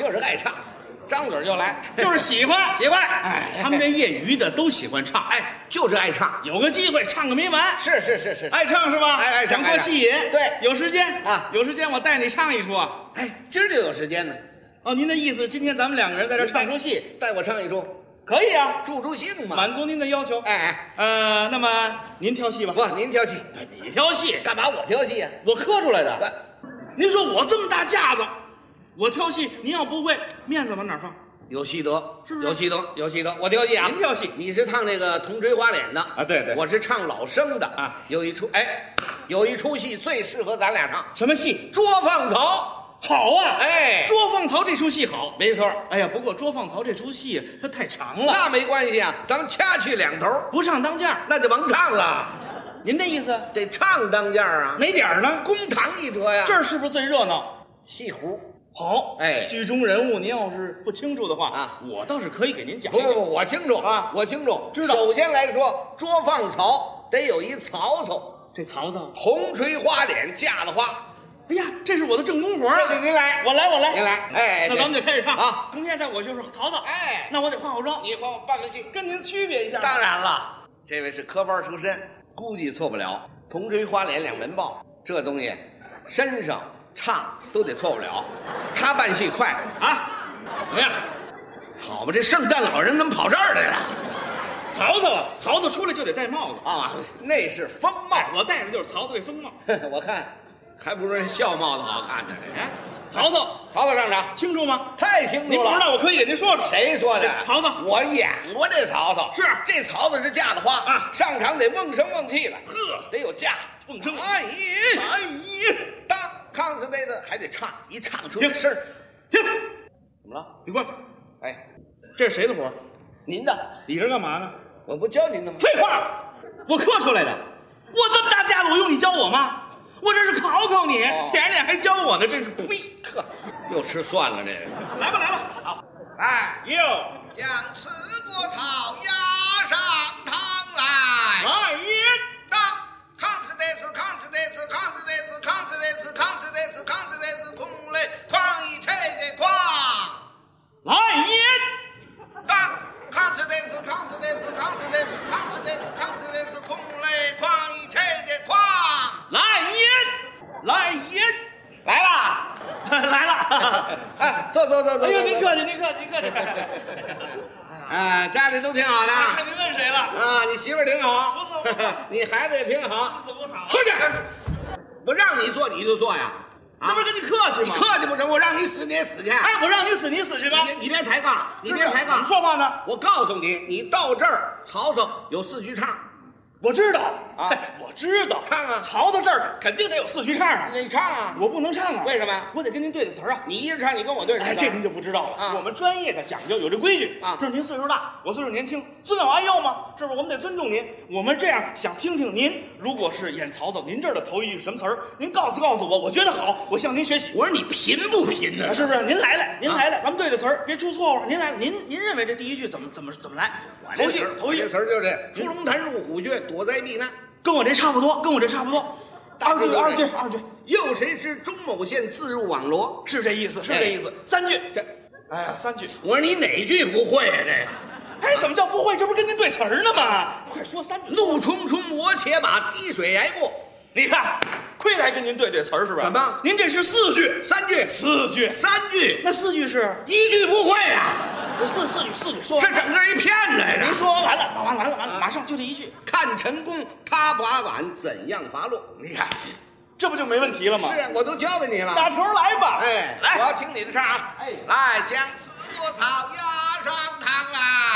就是爱唱，张嘴就来， 就是喜欢。 喜欢。 哎，他们这业余的都喜欢唱， 哎，就是爱唱。 有个机会唱个没完。 是， 爱唱是吧？ 爱唱想过戏瘾。 对， 有时间啊， 有时间我带你唱一出。 哎，今儿就有时间呢。 哦，您的意思是今天咱们2个人在这唱出戏？ 带我唱一出， 可以啊， 助助兴嘛。 满足您的要求。 哎， 那么您挑戏吧。 不，您挑戏。 你挑戏干嘛？我挑戏呀？ 我磕出来的。您说我这么大架子，我挑戏，您要不会，面子往哪放？ 有戏德， 是不是？ 有戏德，有戏德。我挑戏啊， 您挑戏， 你是唱这个铜锤花脸的啊？对， 我是唱老生的啊。有一出戏最适合咱俩唱， 什么戏？ 捉放曹。 好啊！ 哎， 捉放曹这出戏好， 没错。 哎呀，不过捉放曹这出戏它太长了， 那没关系啊，咱们掐去2头， 不唱当间那就甭唱了。 您的意思？ 得唱当间啊？ 哪点呢？ 公堂一折呀。 这儿是不是最热闹？ 戏胡。 好， 哎， 剧中人物您要是不清楚的话啊， 我倒是可以给您讲一讲。 不，我清楚啊，我清楚， 知道。 首先来说，捉放曹得有一曹操， 这曹操铜锤花脸架子花。 哎呀，这是我的正功活啊！ 这您来， 我来， 您来。哎， 那咱们就开始唱啊！ 从现在我就是曹操， 哎， 那我得化好妆， 你化扮扮戏， 跟您区别一下。 当然了，这位是科班出身，估计错不了。铜锤花脸2文豹，这东西身上唱都得错不了。他办戏快啊，怎么样？好吧，这圣诞老人怎么跑这儿来了？ 曹操出来就得戴帽子啊，那是风帽， 我戴的就是曹操这风帽。 我看还不如人笑帽子好看呢。 哎，曹操上场清楚吗？ 太清楚了。 您不知道，我可以给您说说。 谁说的？ 曹操， 我演过这曹操。 是这曹操是架子花啊， 上场得瓮声瓮气的，得有架瓮声。 哎咦，当康斯贝的还得唱，一唱出声儿。 停， 怎么了？ 李官， 哎， 这是谁的活？ 您的。 你这干嘛呢？ 我不教您的吗？ 废话，我刻出来的。我这么大架子，我用你教我吗？我这是考考你，舔着脸还教我呢，真是呸！ 呵，又吃蒜了这个。 来吧，好， 来， 哟， 将吃过草压上堂来。 来也， 当康斯贝斯，康斯贝斯，康斯贝斯，康斯贝斯，康斯贝斯，康斯贝斯，空雷哐一吹的哐。 来也， 当康斯贝斯，康斯贝斯，康斯贝斯，康斯贝斯，康斯贝斯，空雷哐一吹的哐。 来也， 来了。 来了！ 哎，坐。 哎呦，您客气。 家里都挺好的。 看您问谁了？ 啊，你媳妇儿挺好， 不错， 你孩子也挺好。 不好， 出去！我让你做你就做呀， 那不是跟你客气吗？ 你客气不成，我让你死你也死去。 哎，我让你死，你死去吧。 你别抬杠，你别抬怎杠。 么说话呢？ 我告诉你，你到这儿，曹操有4句唱。 我知道啊， 我知道， 唱啊！ 曹操这儿肯定得有4句唱啊。 你唱啊！ 我不能唱啊。 为什么？ 我得跟您对着词儿啊。 你一人唱，你跟我对着。 哎，这您就不知道了啊。 我们专业的讲究有这规矩啊。 这您岁数大，我岁数年轻，尊老爱幼嘛，是不是？我们得尊重您。我们这样想听听您，如果是演曹操，您这儿的头一句什么词儿？您告诉我，我觉得好，我向您学习。 我说你贫不贫呢？ 是不是？您来了，咱们对着词儿，别出错误。您来了，您认为这第一句怎么来？头一句词儿就这：出龙潭入虎穴，躲灾避难。 跟我这差不多。二句。 又谁知钟某县自入网罗？ 是这意思。3句。哎呀，3句。 我说你哪句不会啊？这个。 哎，怎么叫不会？这不是跟您对词儿呢吗？快说3句。 怒冲冲，我且把滴水挨过。 你看，亏得还跟您对这词儿，是不是？ 怎么？ 您这是4句 ，3句 ，4句 ，3句。 那4句是 1句不会啊？ 我4句说这整个一片来着。 您说完了，马上就这1句。 看陈宫，他把碗怎样伐落？ 你看，这不就没问题了吗？ 是啊，我都教给你了。 打头来吧。 哎，来，我要听你的唱啊。 哎， 来，将此国草压上堂来。